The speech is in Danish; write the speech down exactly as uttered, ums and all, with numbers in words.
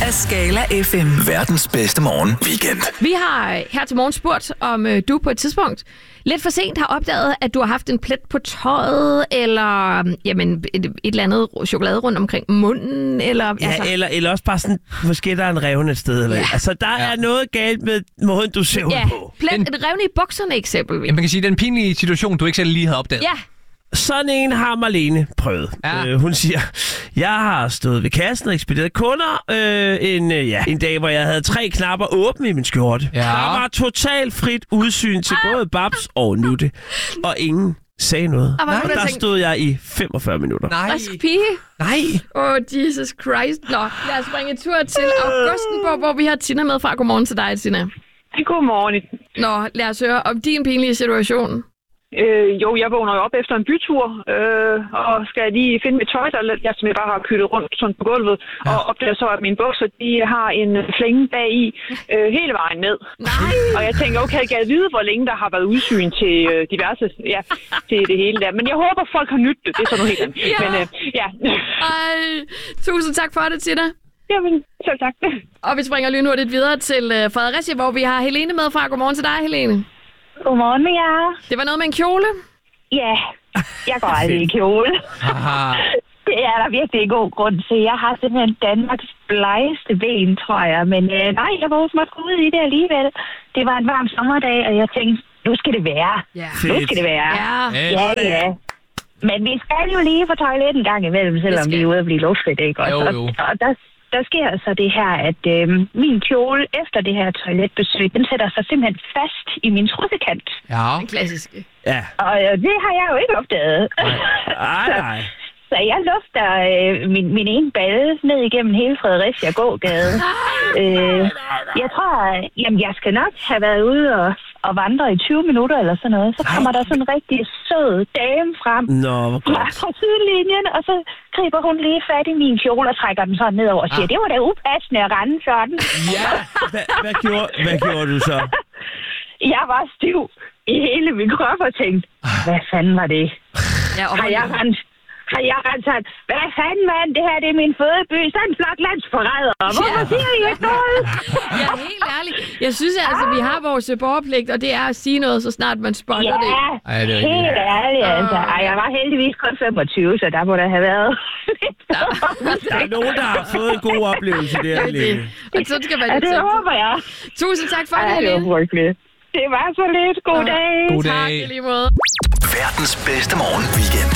af Skala F M. Verdens bedste morgen weekend. Vi har her til morgen spurgt, om øh, du på et tidspunkt lidt for sent har opdaget, at du har haft en plet på tøjet, eller jamen, et, et eller andet chokolade rundt omkring munden, eller... Ja, altså... eller, eller også bare sådan, måske der er en revne et sted. Eller, ja. Altså, der ja. er noget galt med måden, du ser ud ja. på. Plet, et revne i bukserne eksempelvis. Ja, man kan sige, at det er en pinlig situation, du ikke selv lige havde opdaget. Ja. Sådan en har Marlene prøvet. Ja. Øh, hun siger, jeg har stået ved kassen og ekspederet kunder øh, en, øh, ja, en dag, hvor jeg havde tre knapper åbne i min skjorte. Ja. Der var totalt frit udsyn til både Babs og Nutte, og ingen sagde noget. Nej, der tænkt... stod jeg i femogfyrre minutter. Nej. Rask pige. Nej. Åh, oh, Jesus Christ. Nå, lad os springe en tur til Augustenborg, hvor vi har Tina med fra. Godmorgen til dig, Tina. Godmorgen. Nå, lad os høre om din pinlige situation. Øh, jo, jeg vågner jo op efter en bytur, øh, og skal lige finde mit tøj, der jeg, som jeg bare har kyttet rundt sådan på gulvet, ja. Og opdager så, at mine bukser, de har en flænge bag i, øh, hele vejen ned. Nej. Og jeg tænker, okay, jeg kan vide, hvor længe der har været udsyn til øh, diverse, ja, til det hele der. Men jeg håber, folk har nyttet det. Det er sådan noget helt andet. Ja. Men øh, ja. Ej, tusind tak for det, Tina. Jamen, selv tak. Og vi springer lynhurtigt videre til øh, Fredericia, hvor vi har Helene med fra. Godmorgen til dig, Helene. Godmorgen med jer. Det var noget med en kjole? Ja, jeg går aldrig i kjole. Det er der virkelig en god grund til. Jeg har simpelthen Danmarks blegeste ben, tror jeg. Men øh, nej, jeg var også måtte gå ud i det alligevel. Det var en varm sommerdag, og jeg tænkte, nu skal det være. Ja. Nu skal det være. Ja. Ja, ja. Men vi skal jo lige på toilettet en gang imellem, selvom vi er ude at blive luftet, ikke? Jo, jo. Og, og der, der sker så det her, at øh, min kjole efter det her toiletbesøg, den sætter sig simpelthen fast i min trussekant. Ja. Den klassiske. Ja. Og øh, det har jeg jo ikke opdaget. Nej, nej. Så jeg lufter øh, min, min ene balle ned igennem hele Fredericia gågade. øh, jeg tror, jamen jeg skal nok have været ude og, og vandre i tyve minutter eller sådan noget. Så kommer der sådan en rigtig sød dame frem. Nå, hvor godt. Fra sidelinjen, og så griber hun lige fat i min kjole og trækker den sådan nedover og siger, ah. det var da upassende at rende sådan. Ja, hvad, hvad, gjorde, hvad gjorde du så? Jeg var stiv i hele min krop og tænkte, hvad fanden var det? Ja, og har jeg rendt? Har jeg rendt sagt, hvad fanden mand, det her det er min fødeby, så en flot landsforræder. Hvorfor Ja. siger I ikke noget? Ja, helt ærligt. Jeg synes altså, vi har vores borgerpligt, og det er at sige noget, så snart man spotter Ja, det. Ej, det er helt ærligt altså. Ej, jeg var heldigvis kun femogtyve, så der må der have været lidt. Der er nogen, der har fået en god oplevelse der. Det, og sådan skal man Ja, jo det tænke. håber jeg. Tusind tak for det, Ja, det Helene. var frygteligt. Det var så lidt. God dag. God Tak dag. i lige måde. Verdens bedste morgen weekend.